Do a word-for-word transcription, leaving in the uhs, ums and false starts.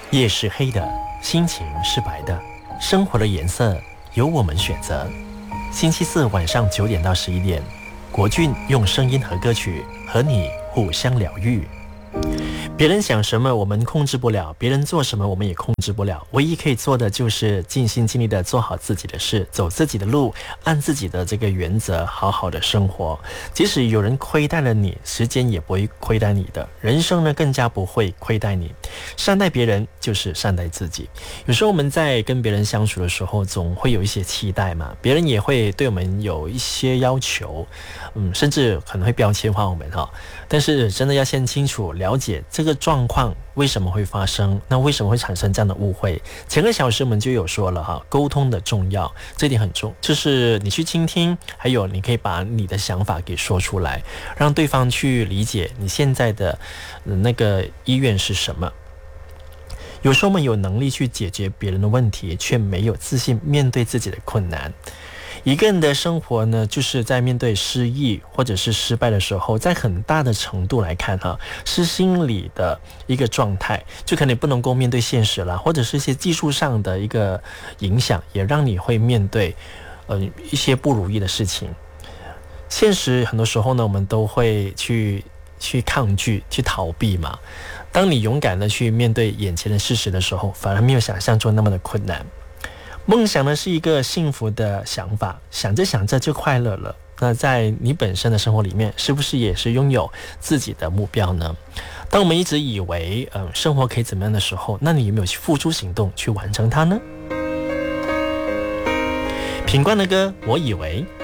夜是黑的，心情是白的，生活的颜色由我们选择。星期四晚上九点到十一点，国俊用声音和歌曲和你互相疗愈。别人想什么我们控制不了，别人做什么我们也控制不了，唯一可以做的就是尽心尽力的做好自己的事，走自己的路，按自己的这个原则好好的生活。即使有人亏待了你，时间也不会亏待你的，人生呢更加不会亏待你。善待别人就是善待自己。有时候我们在跟别人相处的时候，总会有一些期待嘛，别人也会对我们有一些要求，嗯，甚至可能会标签化我们哈。但是真的要先清楚了解这个状况为什么会发生，那为什么会产生这样的误会？前个小时我们就有说了哈，沟通的重要，这点很重，就是你去倾听，还有你可以把你的想法给说出来，让对方去理解你现在的那个意愿是什么。有时候我们有能力去解决别人的问题，却没有自信面对自己的困难。一个人的生活呢，就是在面对失意或者是失败的时候，在很大的程度来看哈，是心理的一个状态，就可能不能够面对现实啦，或者是一些技术上的一个影响，也让你会面对呃一些不如意的事情。现实很多时候呢，我们都会去去抗拒、去逃避嘛。当你勇敢的去面对眼前的事实的时候，反而没有想象中那么的困难。梦想呢是一个幸福的想法，想着想着就快乐了。那在你本身的生活里面，是不是也是拥有自己的目标呢？当我们一直以为呃生活可以怎么样的时候，那你有没有付出行动去完成它呢？品冠的歌，我以为。